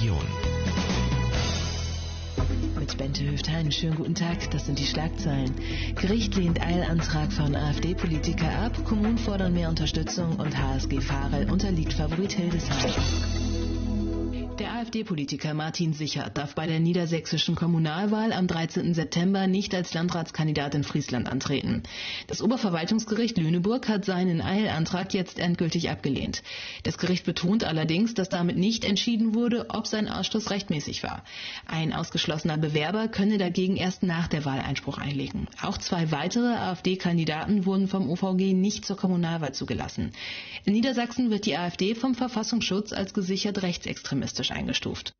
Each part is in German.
Region. Mit Bente Hüft-Hein, schönen guten Tag, das sind die Schlagzeilen. Gericht lehnt Eilantrag von AfD-Politiker ab, Kommunen fordern mehr Unterstützung und HSG Farel unterliegt Favorit Hildesheim. Der AfD-Politiker Martin Sichert darf bei der niedersächsischen Kommunalwahl am 13. September nicht als Landratskandidat in Friesland antreten. Das Oberverwaltungsgericht Lüneburg hat seinen Eilantrag jetzt endgültig abgelehnt. Das Gericht betont allerdings, dass damit nicht entschieden wurde, ob sein Ausschluss rechtmäßig war. Ein ausgeschlossener Bewerber könne dagegen erst nach der Wahl Einspruch einlegen. Auch 2 weitere AfD-Kandidaten wurden vom OVG nicht zur Kommunalwahl zugelassen. In Niedersachsen wird die AfD vom Verfassungsschutz als gesichert rechtsextremistisch eingestuft.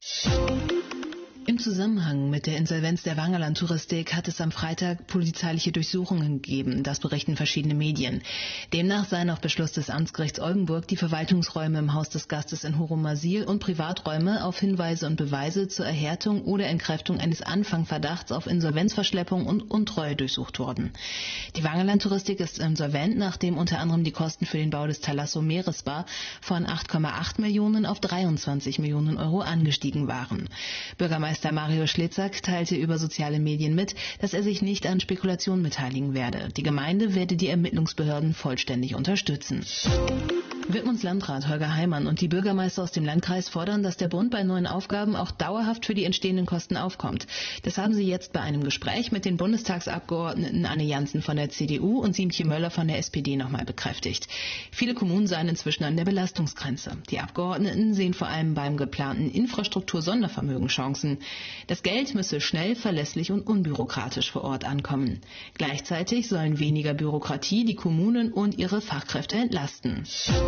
Im Zusammenhang mit der Insolvenz der Wangerland-Touristik hat es am Freitag polizeiliche Durchsuchungen gegeben, das berichten verschiedene Medien. Demnach seien auf Beschluss des Amtsgerichts Oldenburg die Verwaltungsräume im Haus des Gastes in Horumasil und Privaträume auf Hinweise und Beweise zur Erhärtung oder Entkräftung eines Anfangverdachts auf Insolvenzverschleppung und Untreue durchsucht worden. Die Wangerland-Touristik ist insolvent, nachdem unter anderem die Kosten für den Bau des Thalasso Meeresbar von 8,8 Millionen auf 23 Millionen Euro angestiegen waren. Bürgermeister Mario Schlitzak teilte über soziale Medien mit, dass er sich nicht an Spekulationen beteiligen werde. Die Gemeinde werde die Ermittlungsbehörden vollständig unterstützen. Wittmunds Landrat Holger Heimann und die Bürgermeister aus dem Landkreis fordern, dass der Bund bei neuen Aufgaben auch dauerhaft für die entstehenden Kosten aufkommt. Das haben sie jetzt bei einem Gespräch mit den Bundestagsabgeordneten Anne Jansen von der CDU und Siemtje Möller von der SPD nochmal bekräftigt. Viele Kommunen seien inzwischen an der Belastungsgrenze. Die Abgeordneten sehen vor allem beim geplanten Infrastruktur-Sondervermögen Chancen. Das Geld müsse schnell, verlässlich und unbürokratisch vor Ort ankommen. Gleichzeitig sollen weniger Bürokratie die Kommunen und ihre Fachkräfte entlasten.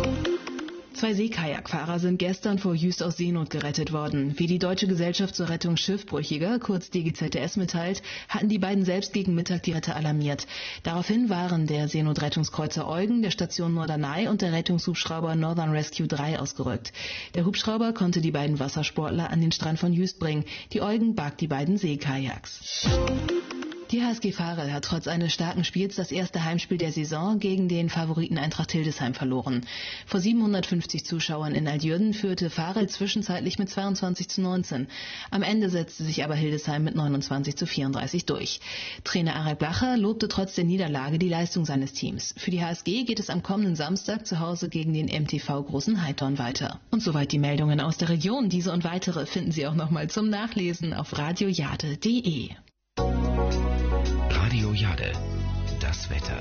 2 Seekajakfahrer sind gestern vor Jüst aus Seenot gerettet worden. Wie die Deutsche Gesellschaft zur Rettung Schiffbrüchiger, kurz DGZS, mitteilt, hatten die beiden selbst gegen Mittag die Retter alarmiert. Daraufhin waren der Seenotrettungskreuzer Eugen, der Station Norderney und der Rettungshubschrauber Northern Rescue 3 ausgerückt. Der Hubschrauber konnte die beiden Wassersportler an den Strand von Jüst bringen. Die Eugen barg die beiden Seekajaks. Die HSG Farel hat trotz eines starken Spiels das erste Heimspiel der Saison gegen den Favoriten Eintracht Hildesheim verloren. Vor 750 Zuschauern in Altjürden führte Farel zwischenzeitlich mit 22:19. Am Ende setzte sich aber Hildesheim mit 29:34 durch. Trainer Arek Blacher lobte trotz der Niederlage die Leistung seines Teams. Für die HSG geht es am kommenden Samstag zu Hause gegen den MTV Großen Heidorn weiter. Und soweit die Meldungen aus der Region. Diese und weitere finden Sie auch nochmal zum Nachlesen auf radiojade.de. Radio Jade, das Wetter.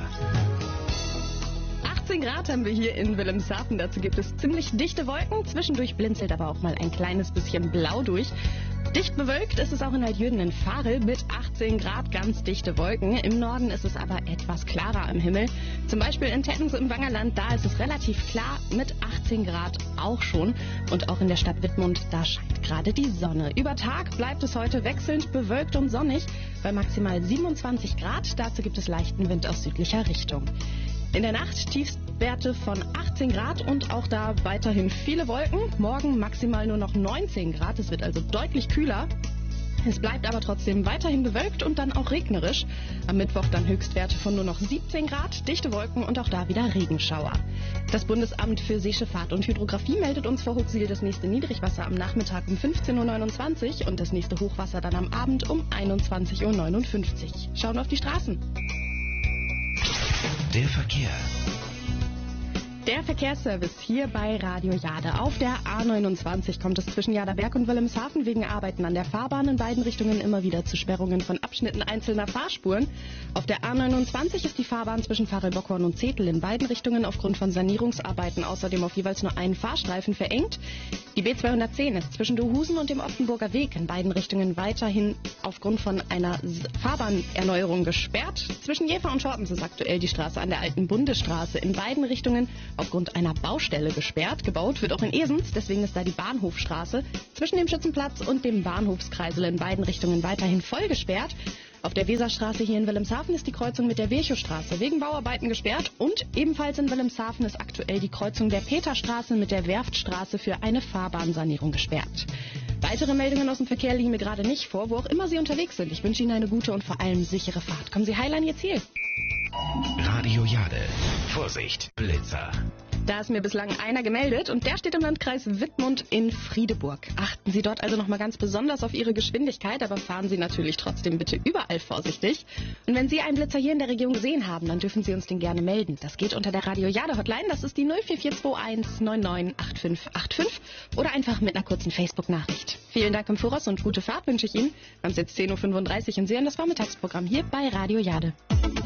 18 Grad haben wir hier in Wilhelmshaven. Dazu gibt es ziemlich dichte Wolken. Zwischendurch blinzelt aber auch mal ein kleines bisschen blau durch. Dicht bewölkt ist es auch in Altjürden in Farel mit 18 Grad, ganz dichte Wolken. Im Norden ist es aber etwas klarer am Himmel. Zum Beispiel in Tettens im Wangerland, da ist es relativ klar mit 18 Grad auch schon. Und auch in der Stadt Wittmund, da scheint gerade die Sonne. Über Tag bleibt es heute wechselnd bewölkt und sonnig bei maximal 27 Grad. Dazu gibt es leichten Wind aus südlicher Richtung. In der Nacht Tiefstwerte von 18 Grad und auch da weiterhin viele Wolken. Morgen maximal nur noch 19 Grad. Es wird also deutlich kühler. Es bleibt aber trotzdem weiterhin bewölkt und dann auch regnerisch. Am Mittwoch dann Höchstwerte von nur noch 17 Grad, dichte Wolken und auch da wieder Regenschauer. Das Bundesamt für Seeschifffahrt und Hydrographie meldet uns vor Hooksiel das nächste Niedrigwasser am Nachmittag um 15:29 Uhr und das nächste Hochwasser dann am Abend um 21:59 Uhr. Schauen wir auf die Straßen. Der Verkehr. Der Verkehrsservice hier bei Radio Jade. Auf der A29 kommt es zwischen Jaderberg und Wilhelmshaven wegen Arbeiten an der Fahrbahn in beiden Richtungen immer wieder zu Sperrungen von Abschnitten einzelner Fahrspuren. Auf der A29 ist die Fahrbahn zwischen Farel-Bockhorn und Zetel in beiden Richtungen aufgrund von Sanierungsarbeiten außerdem auf jeweils nur einen Fahrstreifen verengt. Die B210 ist zwischen Dohusen und dem Offenburger Weg in beiden Richtungen weiterhin aufgrund von einer Fahrbahnerneuerung gesperrt. Zwischen Jever und Schortens ist aktuell die Straße an der alten Bundesstraße in beiden Richtungen aufgrund einer Baustelle gesperrt. Gebaut wird auch in Esens, deswegen ist da die Bahnhofstraße zwischen dem Schützenplatz und dem Bahnhofskreisel in beiden Richtungen weiterhin voll gesperrt. Auf der Weserstraße hier in Wilhelmshaven ist die Kreuzung mit der Virchowstraße wegen Bauarbeiten gesperrt und ebenfalls in Wilhelmshaven ist aktuell die Kreuzung der Peterstraße mit der Werftstraße für eine Fahrbahnsanierung gesperrt. Weitere Meldungen aus dem Verkehr liegen mir gerade nicht vor, wo auch immer Sie unterwegs sind. Ich wünsche Ihnen eine gute und vor allem sichere Fahrt. Kommen Sie heil an Ihr Ziel. Radio Jade. Vorsicht, Blitzer. Da ist mir bislang einer gemeldet und der steht im Landkreis Wittmund in Friedeburg. Achten Sie dort also nochmal ganz besonders auf Ihre Geschwindigkeit, aber fahren Sie natürlich trotzdem bitte überall vorsichtig. Und wenn Sie einen Blitzer hier in der Region gesehen haben, dann dürfen Sie uns den gerne melden. Das geht unter der Radio Jade Hotline, das ist die 04421 998585 oder einfach mit einer kurzen Facebook-Nachricht. Vielen Dank im Voraus und gute Fahrt wünsche ich Ihnen. Wir haben es jetzt 10.35 Uhr und Sie hören das Vormittagsprogramm hier bei Radio Jade.